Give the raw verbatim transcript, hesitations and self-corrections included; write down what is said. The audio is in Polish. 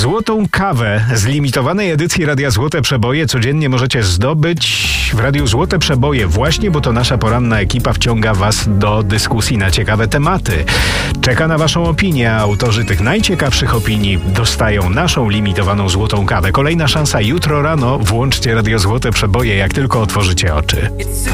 Złotą kawę z limitowanej edycji Radia Złote Przeboje codziennie możecie zdobyć w Radiu Złote Przeboje właśnie, bo to nasza poranna ekipa wciąga was do dyskusji na ciekawe tematy. Czeka na waszą opinię, a autorzy tych najciekawszych opinii dostają naszą limitowaną złotą kawę. Kolejna szansa jutro rano. Włączcie Radio Złote Przeboje, jak tylko otworzycie oczy.